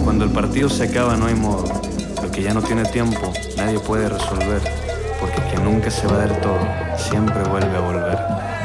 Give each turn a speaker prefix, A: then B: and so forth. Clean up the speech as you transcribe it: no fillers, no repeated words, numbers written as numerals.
A: Cuando el partido se acaba no hay modo. Lo que ya no tiene tiempo nadie puede resolver, porque quien nunca se va del todo siempre vuelve a volver.